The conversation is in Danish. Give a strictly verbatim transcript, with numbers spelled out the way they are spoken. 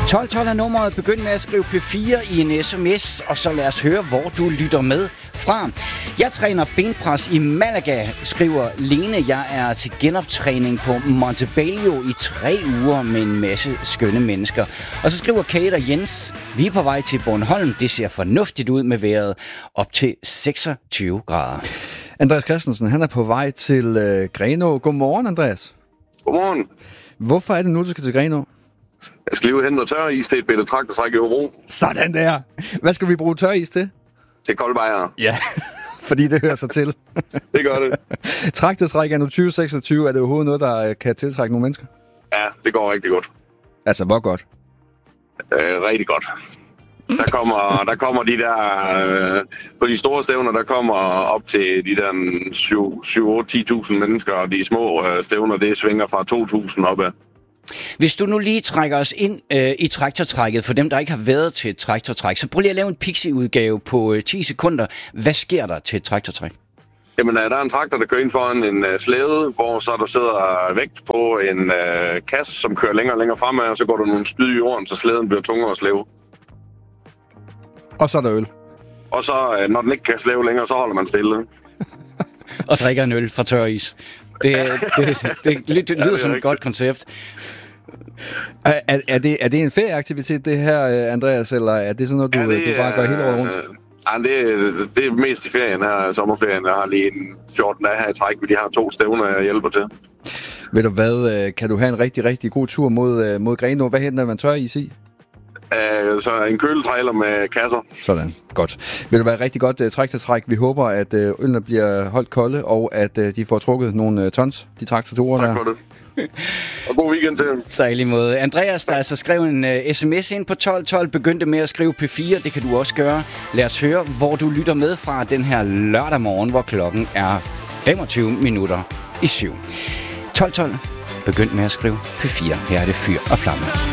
tolv tolv er nummeret. Begynd med at skrive P fire i en sms, og så lad os høre, hvor du lytter med fra. Jeg træner benpres i Malaga, skriver Lene. Jeg er til genoptræning på Montebello i tre uger med en masse skønne mennesker. Og så skriver Kate og Jens, vi er på vej til Bornholm. Det ser fornuftigt ud med vejret op til seksogtyve grader. Andreas Christensen, han er på vej til øh, Grenaa. Godmorgen, Andreas. Godmorgen. Hvorfor er det nu, du skal til Grenaa? Jeg skal lige hente noget tørris til et billede traktortræk i Hobro. Sådan der. Hvad skal vi bruge tøris til? Til koldbejere. Ja, fordi det hører sig til. Det gør det. Traktortræk er nu tyve seksogtyve. Er det overhovedet noget, der kan tiltrække nogle mennesker? Ja, det går rigtig godt. Altså, hvor godt? Øh, rigtig godt. Der kommer, der kommer de der, øh, på de store stævner, der kommer op til de der syv otte ti tusind mennesker, og de små øh, stævner, det svinger fra to tusind opad. Hvis du nu lige trækker os ind øh, i traktortrækket, for dem, der ikke har været til et traktortræk, så prøv lige at lave en pixie-udgave på øh, ti sekunder. Hvad sker der til et traktortræk? Jamen, der er en traktor, der kører ind foran en uh, slæde, hvor så der sidder vægt på en uh, kasse, som kører længere og længere fremad, og så går der nogle spyd i jorden, så slæden bliver tungere at slæve. Og så er der øl. Og så, uh, når den ikke kan slæve længere, så holder man stille. Og drikker en øl fra tøris. Det, det, det, det, det, det lyder ja, som et godt koncept. Er, er, er, det, er det en ferieaktivitet, det her, Andreas, eller er det sådan noget, du, ja, det, du bare gør hele året rundt? Ja, det, det er mest i ferien her, sommerferien. Jeg har lige en fjorten dage her i træk, de har to stævner, jeg hjælper til. Ved du hvad, kan du have en rigtig, rigtig god tur mod, mod Grenaa? Hvad henter man tøris i? Uh, så en køletrailer med kasser. Sådan, godt. Vil det være rigtig godt uh, traktortræk. Vi håber, at uh, ølene bliver holdt kolde, og at uh, de får trukket nogle uh, tons, de traktorer der. Tak for det. Og god weekend til. Så i lige måde. Andreas, der altså skrev en uh, sms ind på tolv tolv, begyndte med at skrive P fire. Det kan du også gøre. Lad os høre, hvor du lytter med fra den her lørdag morgen, hvor klokken er femogtyve minutter i syv. tolv tolv, begynd med at skrive P fire. Her er det Fyr og Flamme.